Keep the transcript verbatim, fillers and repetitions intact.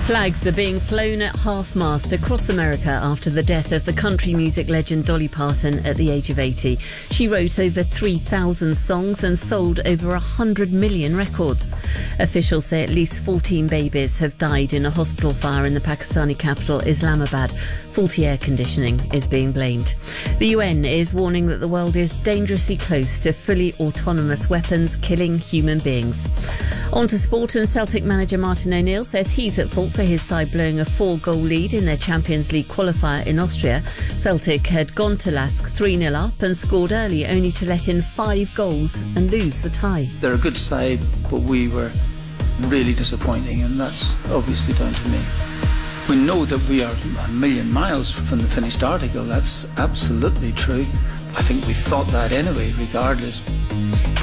Flags are being flown at half-mast across America after the death of the country music legend Dolly Parton at the age of eighty. She wrote over three thousand songs and sold over one hundred million records. Officials say at least fourteen babies have died in a hospital fire in the Pakistani capital, Islamabad. Faulty air conditioning is being blamed. The U N is warning that the world is dangerously close to fully autonomous weapons killing human beings. On to sport, and Celtic manager Martin O'Neill says he's at fault for his side blowing a four-goal lead in their Champions League qualifier in Austria. Celtic had gone to Lask three nil up and scored early, only to let in five goals and lose the tie. They're a good side, but we were really disappointing, and that's obviously down to me. We know that we are a million miles from the finished article. That's absolutely true. I think we thought that anyway, regardless.